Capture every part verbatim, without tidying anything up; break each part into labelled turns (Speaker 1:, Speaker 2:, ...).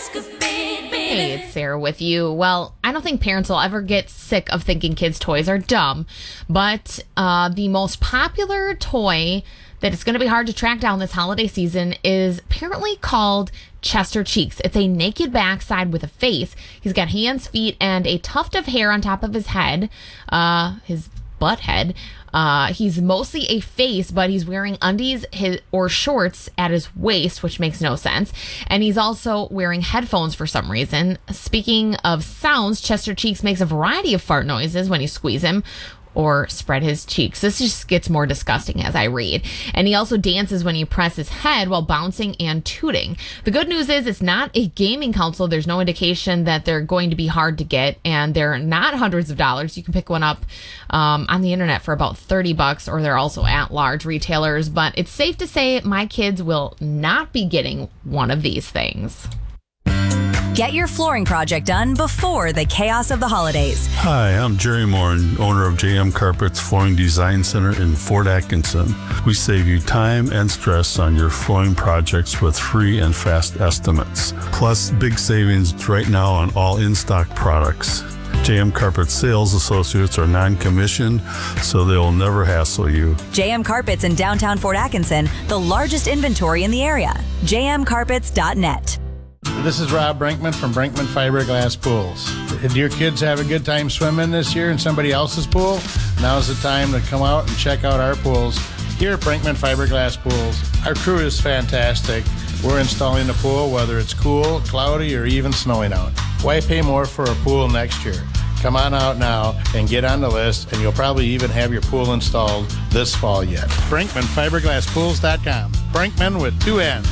Speaker 1: Hey, it's Sarah with you. Well, I don't think parents will ever get sick of thinking kids' toys are dumb, but uh, the most popular toy that it's going to be hard to track down this holiday season is apparently called Chester Cheeks. It's a naked backside with a face. He's got hands, feet, and a tuft of hair on top of his head, uh, his butt head. Uh, he's mostly a face, but he's wearing undies his, or shorts at his waist, which makes no sense. And he's also wearing headphones for some reason. Speaking of sounds, Chester Cheeks makes a variety of fart noises when you squeeze him or spread his cheeks. This just gets more disgusting as I read. And he also dances when you press his head while bouncing and tooting. The good news is it's not a gaming console. There's no indication that they're going to be hard to get, and they're not hundreds of dollars. You can pick one up um, on the internet for about thirty bucks, or they're also at large retailers. But it's safe to say my kids will not be getting one of these things.
Speaker 2: Get your flooring project done before the chaos of the holidays.
Speaker 3: Hi, I'm Jerry Moore, owner of J M Carpets Flooring Design Center in Fort Atkinson. We save you time and stress on your flooring projects with free and fast estimates. Plus, big savings right now on all in-stock products. J M Carpet sales associates are non-commissioned, so they will never hassle you.
Speaker 2: J M Carpets in downtown Fort Atkinson, the largest inventory in the area. j m carpets dot net.
Speaker 4: This is Rob Brinkman from Brinkman Fiberglass Pools. Did your kids have a good time swimming this year in somebody else's pool? Now's the time to come out and check out our pools here at Brinkman Fiberglass Pools. Our crew is fantastic. We're installing the pool whether it's cool, cloudy, or even snowing out. Why pay more for a pool next year? Come on out now and get on the list, and you'll probably even have your pool installed this fall yet. Brinkman Fiberglass Pools dot com. Brinkman with two N's.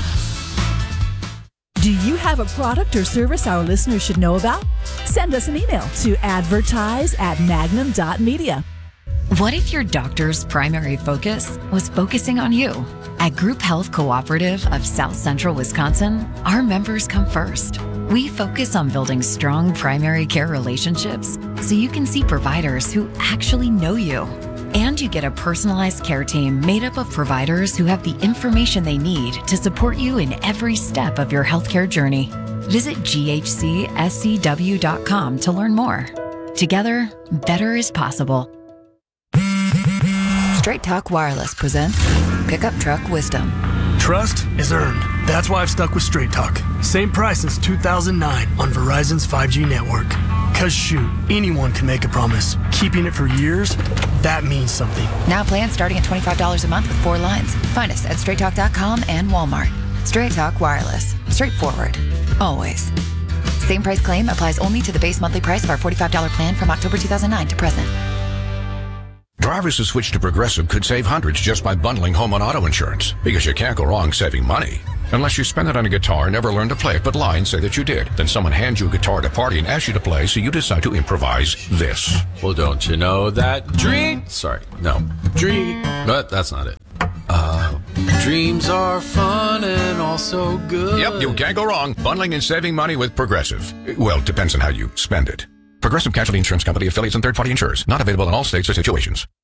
Speaker 5: Do you have a product or service our listeners should know about? Send us an email to advertise at magnum dot media.
Speaker 6: What if your doctor's primary focus was focusing on you? At Group Health Cooperative of South Central Wisconsin, our members come first. We focus on building strong primary care relationships so you can see providers who actually know you. And you get a personalized care team made up of providers who have the information they need to support you in every step of your healthcare journey. Visit G H C S C W dot com to learn more. Together, better is possible.
Speaker 7: Straight Talk Wireless presents Pickup Truck Wisdom.
Speaker 8: Trust is earned. That's why I've stuck with Straight Talk. Same price since two thousand nine on Verizon's five G network. Cause shoot, anyone can make a promise. Keeping it for years, that means something.
Speaker 7: Now plans starting at twenty-five dollars a month with four lines. Find us at straight talk dot com and Walmart. Straight Talk Wireless. Straightforward. Always. Same price claim applies only to the base monthly price of our forty-five dollars plan from October two thousand nine to present.
Speaker 9: Drivers who switch to Progressive could save hundreds just by bundling home and auto insurance, because you can't go wrong saving money. Unless you spend it on a guitar and never learn to play it but lie and say that you did. Then someone hands you a guitar at a party and asks you to play, so you decide to improvise this.
Speaker 10: Well, don't you know that dream... Sorry, no. Dream... But that's not it. Uh, dreams are fun and also good.
Speaker 9: Yep, you can't go wrong bundling and saving money with Progressive. Well, it depends on how you spend it. Progressive Casualty Insurance Company, affiliates, and third-party insurers. Not available in all states or situations.